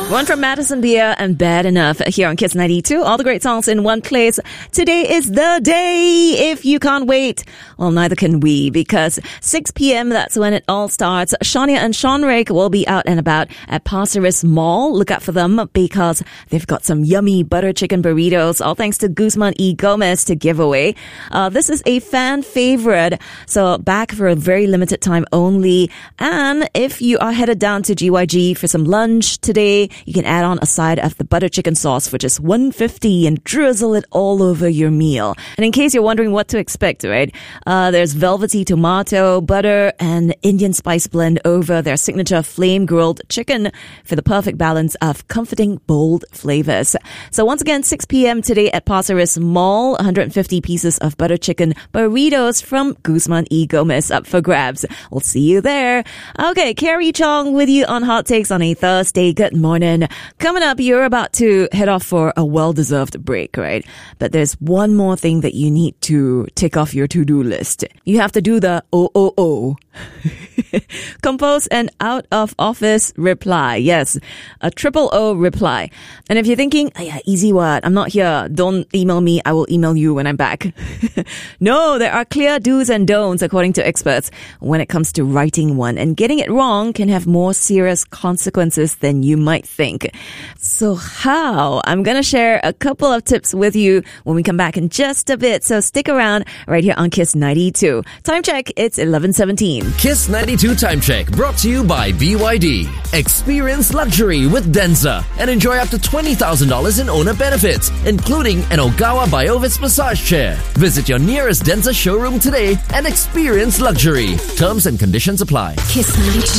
One from Madison Beer and Bad Enough here on Kiss 92. All the great songs in one place. Today is the day. If you can't wait, well, neither can we, because 6 p.m., that's when it all starts. Shania and Sean Rick will be out and about at Pasir Ris Mall. Look out for them because they've got some yummy butter chicken burritos, all thanks to Guzman E. Gomez to give away. This is a fan favorite, so back for a very limited time only. And if you are headed down to GYG for some lunch today, you can add on a side of the butter chicken sauce for just $1.50 and drizzle it all over your meal. And in case you're wondering what to expect, right? There's velvety tomato, butter, and Indian spice blend over their signature flame grilled chicken for the perfect balance of comforting, bold flavors. So once again, 6 p.m. today at Pasir Ris Mall, 150 pieces of butter chicken burritos from Guzman E. Gomez up for grabs. We'll see you there. Okay, Carrie Chong with you on Hot Takes on a Thursday. Good morning. Coming up, you're about to head off for a well-deserved break, right? But there's one more thing that you need to tick off your to-do list. You have to do the OOO. Compose an out-of-office reply. Yes, a triple O reply. And if you're thinking, oh yeah, easy what? I'm not here. Don't email me. I will email you when I'm back. No, there are clear do's and don'ts, according to experts, when it comes to writing one. And getting it wrong can have more serious consequences than you might think. So how? I'm going to share a couple of tips with you when we come back in just a bit. So stick around right here on Kiss 92. Time check, it's 11:17. Kiss 92 Time Check, brought to you by BYD. Experience luxury with Denza and enjoy up to $20,000 in owner benefits, including an Ogawa Biovis massage chair. Visit your nearest Denza showroom today and experience luxury. Terms and conditions apply. Kiss 92.